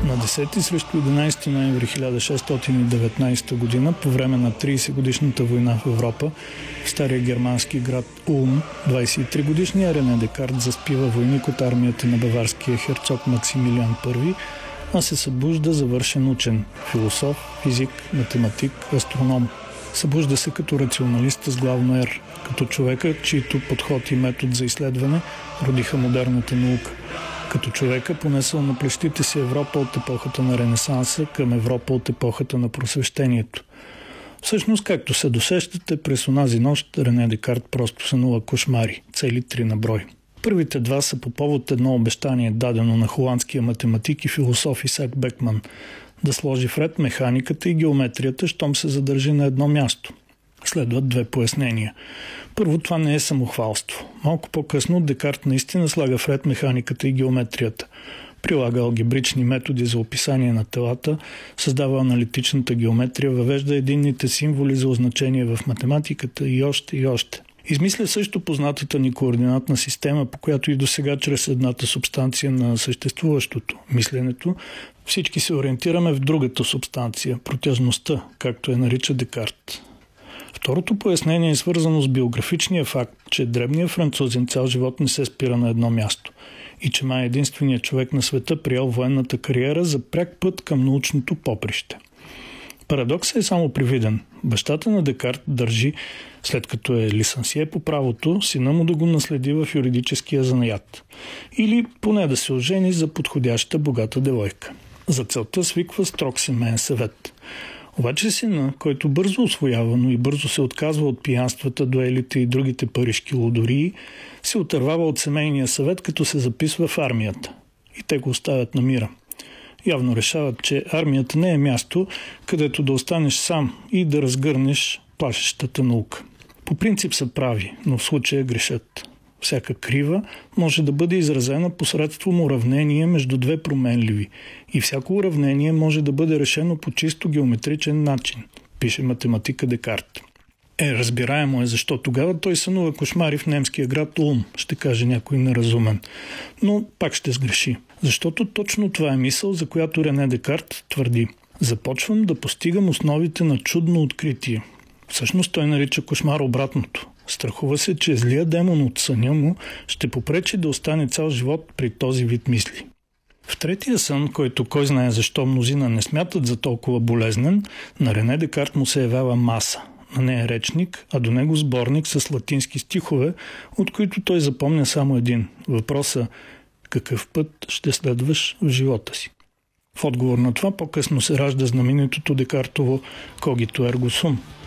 На 10 срещу 11 ноември 1619 година, по време на 30-годишната война в Европа, в стария германски град Улм, 23-годишният Рене Декарт заспива войник от армията на баварския херцог Максимилиан I, а се събужда завършен учен, философ, физик, математик, астроном. Събужда се като рационалист с главно Р, като човека, чийто подход и метод за изследване родиха модерната наука, като човека, понесъл на плещите си Европа от епохата на Ренесанса към Европа от епохата на Просвещението. Всъщност, както се досещате, през онази нощ Рене Декарт просто сънува кошмари, цели 3 на брой. Първите 2 са по повод едно обещание, дадено на холандския математик и философ Исак Бекман, да сложи вред механиката и геометрията, щом се задържи на едно място. Следват 2 пояснения. Първо, това не е самохвалство. Малко по-късно Декарт наистина слага вред механиката и геометрията. Прилага алгебрични методи за описание на телата, създава аналитичната геометрия, въвежда единните символи за означение в математиката и още и още. Измисля също познатата ни координатна система, по която и досега чрез едната субстанция на съществуващото, мисленето, всички се ориентираме в другата субстанция, протяжността, както я нарича Декарт. Второто пояснение е свързано с биографичния факт, че дребният французин цял живот не се спира на едно място и че май единственият човек на света приел военната кариера за пряк път към научното поприще. Парадоксът е само привиден. Бащата на Декарт държи, след като е лисансие по правото, сина му да го наследи в юридическия занаят. Или поне да се ожени за подходяща богата девойка. За целта свиква строг семейен съвет. Обаче сина, който бързо усвоява, но и бързо се отказва от пиянствата, дуелите и другите парижки лудории, се отървава от семейния съвет, като се записва в армията. И те го оставят на мира. Явно решават, че армията не е място, където да останеш сам и да разгърнеш плашещата наука. По принцип са прави, но в случая грешат. Всяка крива може да бъде изразена посредством уравнение между 2 променливи и всяко уравнение може да бъде решено по чисто геометричен начин, пише математика Декарт. Разбираемо е защо тогава той сънува кошмари в немския град Улм, ще каже някой неразумен. Но пак ще сгреши, защото точно това е мисъл, за която Рене Декарт твърди: започвам да постигам основите на чудно откритие. Всъщност той нарича кошмар обратното. Страхува се, че злия демон от съня му ще попречи да остане цял живот при този вид мисли. В третия сън, който кой знае защо мнозина не смятат за толкова болезнен, на Рене Декарт му се явява маса. На нея речник, а до него сборник с латински стихове, от които той запомня само един. Въпроса: какъв път ще следваш в живота си? В отговор на това по-късно се ражда знаменитото Декартово «Когито ерго сум».